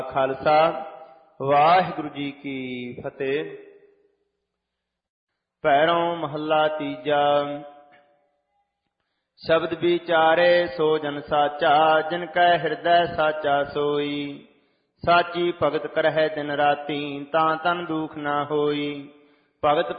ਖਾਲਸਾ ਵਾਹਿਗੁਰੂ ਜੀ ਕੀ ਫਤਿਹ। ਪੈਰੋਂ ਮਹੱਲਾ ਤੀਜਾ। ਸ਼ਬਦ ਵਿਚਾਰੇ ਸੋ ਜਨ ਸਾਚਾ, ਜਿਨ ਕੈ ਹਿਰਦੈ ਸਾਚਾ ਸੋਈ। ਸਾਚੀ ਭਗਤ ਕਰਹਿ ਦਿਨ ਰਾਤੀ, ਤਾਂ ਤਨ ਦੁਖ ਨਾ ਹੋਈ। ਭਗਤ